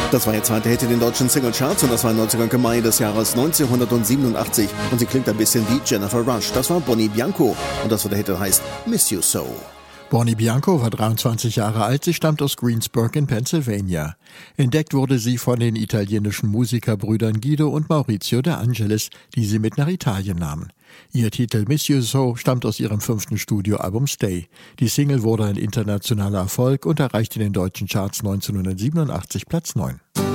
Das war ihr zweiter Hit in den deutschen Singlecharts und das war am 19. Mai des Jahres 1987. Und sie klingt ein bisschen wie Jennifer Rush. Das war Bonnie Bianco und das war der Hit, der heißt Miss You So. Bonnie Bianco war 23 Jahre alt, sie stammt aus Greensburg in Pennsylvania. Entdeckt wurde sie von den italienischen Musikerbrüdern Guido und Maurizio De Angelis, die sie mit nach Italien nahmen. Ihr Titel Miss You So stammt aus ihrem 5. Studioalbum Stay. Die Single wurde ein internationaler Erfolg und erreichte in den deutschen Charts 1987 Platz 9.